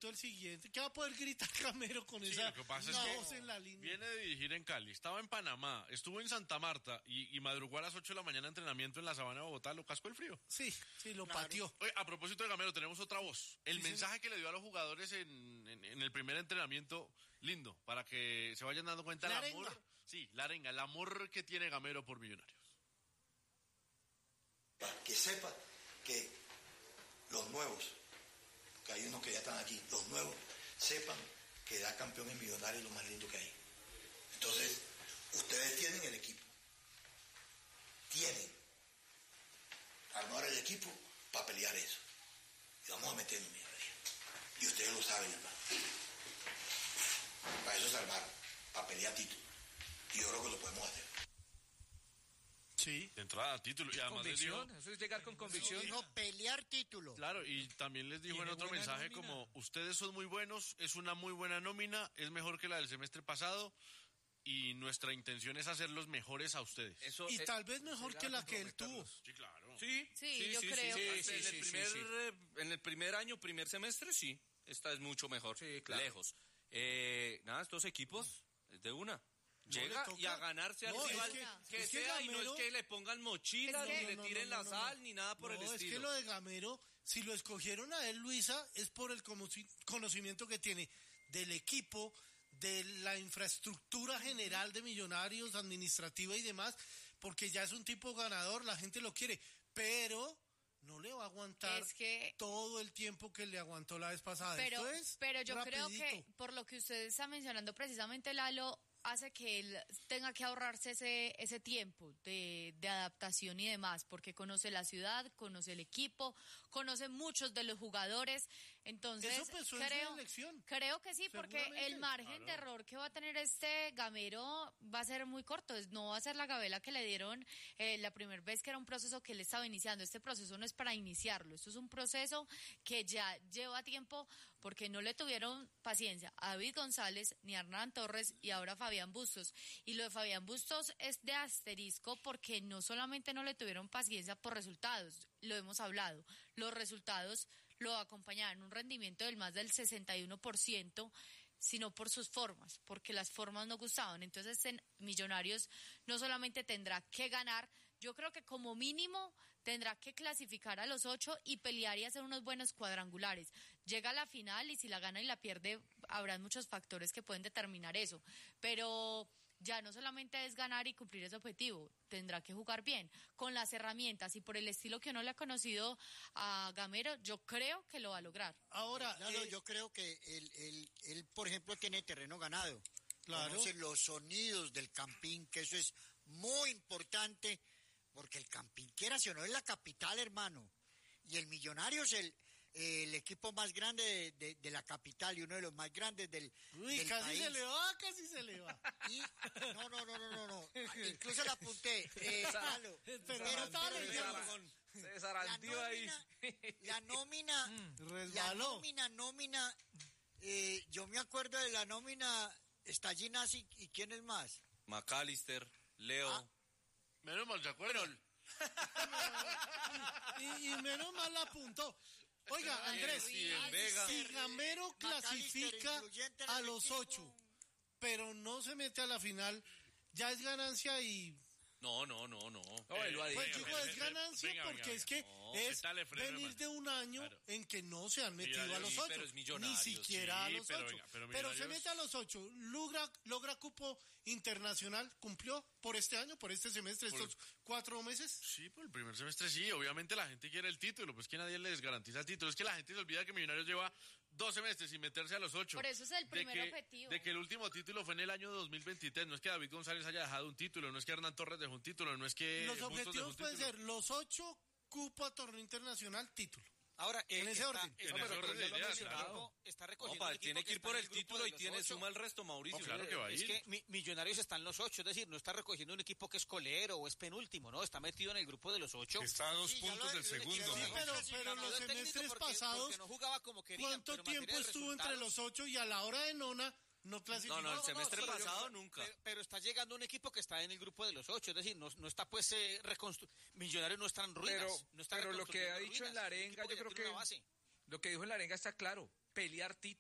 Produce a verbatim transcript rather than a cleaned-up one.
el siguiente. ¿Qué va a poder gritar Gamero con sí, esa lo que pasa no, es que en la línea? Viene de dirigir en Cali, estaba en Panamá, estuvo en Santa Marta y, y madrugó a las ocho de la mañana entrenamiento en la sabana de Bogotá, lo cascó el frío. Sí, sí, lo Claro. pateó. Oye, a propósito de Gamero, tenemos otra voz. El Sí, mensaje sí. que le dio a los jugadores en, en, en el primer entrenamiento, lindo, para que se vayan dando cuenta La el amor. arenga. Sí, la arenga, el amor que tiene Gamero por Millonarios. Para que sepa que los nuevos, que hay unos que ya están aquí, los nuevos sepan que da campeón en Millonarios es lo más lindo que hay. Entonces, ustedes tienen el equipo. Tienen. Armar el equipo para pelear eso. Y vamos a meternos en Millonarios. Y ustedes lo saben, hermano. Para eso se armaron, para pelear título. Y yo creo que lo podemos hacer. Sí. De entrada, título. Y además les dijo, Convicción, eso es llegar con convicción. Dijo pelear título. claro, y también les dijo en Tiene otro buena mensaje nómina. como, ustedes son muy buenos, es una muy buena nómina, es mejor que la del semestre pasado y nuestra intención es hacerlos mejores a ustedes. Eso, Y eh, tal vez mejor llegar que a la que él tuvo. comprometerlos. Sí, claro. Sí, Sí, yo creo Sí, que sí, sí, en, el sí, primer, sí. eh, en el primer año, primer semestre, sí. Esta es mucho mejor. Sí, claro. Lejos. Eh, nada, estos equipos, es de una. No, Llega le toca. y a ganarse al No, es rival que- que, es que sea y no Gamero- es que le pongan mochilas, Es que- ni le No, no, tiren no, la no, sal, no. ni nada por No, el es estilo. que lo de Gamero, si lo escogieron a él, Luisa, es por el conoci- conocimiento que tiene del equipo, de la infraestructura general de Millonarios, administrativa y demás, porque ya es un tipo ganador, la gente lo quiere, pero no le va a aguantar Es que- todo el tiempo que le aguantó la vez pasada. Pero, Esto es pero yo creo rapidito. que por lo que usted está mencionando precisamente, Lalo, hace que él tenga que ahorrarse ese ese tiempo de, de adaptación y demás, porque conoce la ciudad, conoce el equipo, conoce muchos de los jugadores, entonces Eso pensó en su creo, elección. creo que sí, porque Seguramente. el margen de error que va a tener este Gamero va a ser muy corto, es- no va a ser la gabela que le dieron eh, la primera vez, que era un proceso que él estaba iniciando. Este proceso no es para iniciarlo, esto es un proceso que ya lleva tiempo, porque no le tuvieron paciencia a David González ni a Hernán Torres y ahora Fabián Bustos. Y lo de Fabián Bustos es de asterisco, porque no solamente no le tuvieron paciencia por resultados, lo hemos hablado, los resultados lo acompañaban un rendimiento del más del sesenta y uno por ciento, sino por sus formas, porque las formas no gustaban. Entonces en Millonarios no solamente tendrá que ganar, yo creo que como mínimo tendrá que clasificar a los ocho y pelear y hacer unos buenos cuadrangulares. Llega a la final y si la gana y la pierde, habrán muchos factores que pueden determinar eso, pero ya no solamente es ganar y cumplir ese objetivo, tendrá que jugar bien, con las herramientas y por el estilo que uno le ha conocido a Gamero, yo creo que lo va a lograr. Ahora, Claro, eh, yo creo que él, él, él, por ejemplo, tiene terreno ganado. Claro. Conoce los sonidos del Campín, que eso es muy importante, porque el Campín, quiera si o no, es la capital, hermano. Y el Millonarios es el, el equipo más grande de, de, de la capital y uno de los más grandes del, uy, del casi país. se le va, casi se le va. Y, no, no, no, no, no, no. Incluso la apunté. Eh, Lalo. Pero no estaba leyendo. Se La desarantió ahí. nómina, la nómina, la Resbaló. nómina, nómina, eh, yo me acuerdo de la nómina, está Ginasi y quién es más. McAllister, Leo. Ah. Menos mal, ¿se acuerdan? y, y menos mal la apuntó. Oiga, Andrés, Sí, en Vega. si Gamero McAllister, clasifica incluyente en a el los equipo. ocho, pero no se mete a la final, ya es ganancia y... No, no, no, no. No, él lo ha Pues dicho. digo, Venga, es venga, ganancia venga, porque venga, es que no. es Métale freno, venir hermano. de un año Claro. en que no se han metido Millonarios, a los sí, ocho, pero es ni Millonarios, siquiera sí, a los pero ocho, venga, pero pero se Millonarios- mete a los ocho, logra, logra cupo internacional, cumplió por este año, por este semestre, Por- estos cuatro meses. Sí, por el primer semestre sí, obviamente la gente quiere el título, pues que nadie les garantiza el título. Es que la gente se olvida que Millonarios lleva dos semestres sin meterse a los ocho. Por eso es el De primer que- objetivo. De que el último título fue en el año dos mil veintitrés, no es que David González haya dejado un título, no es que Hernán Torres dejó un título, no es que Los Bustos dejó objetivos un pueden título. ser los ocho, cupo a torneo internacional, título. Ahora, En ese orden. Está, En ese orden de ya lo ideas, mencionaba, claro. está recogiendo Opa, un equipo tiene que ir está por en el grupo título de y los tiene ocho. suma el resto, Mauricio. No, claro que va a Es ir. que mi- Millonarios está en los ocho, es decir, no está recogiendo un equipo que es colero o es penúltimo, no, está metido en el grupo de los ocho. Está a dos Sí, ya puntos lo- del yo- segundo. yo- Sí, ¿no? pero, Sí, pero ganó los el técnico semestres porque- pasados, porque no jugaba como querían, ¿cuánto pero en materia tiempo de estuvo entre resultados- los ocho y a la hora de nona no clasificó? No, no, el semestre pero yo- pasado nunca. Pero, pero está llegando un equipo que está en el grupo de los ocho, es decir, no, no está pues eh, reconstru- Millonarios no están en ruinas. Pero, no está pero lo que ha reconstruyendo dicho en ruinas, la es un arenga, equipo yo ya creo tiene que una base. lo que dijo en la arenga está claro. Pelear título.